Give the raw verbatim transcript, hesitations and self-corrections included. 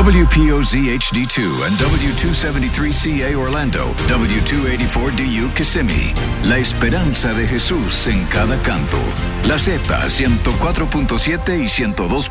W P O Z H D two and W two seventy-three C A Orlando, W two eighty-four D U Kissimmee. La esperanza de Jesús en cada canto. La Z ciento cuatro punto siete y ciento dos